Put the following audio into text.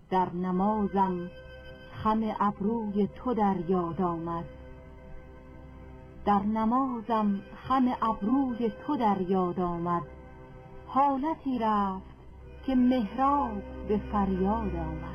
در نمازم خم ابروی تو در یاد آمد. در نمازم خم ابروی تو در یاد آمد. حالتی رفت که محراب به فریاد آمد.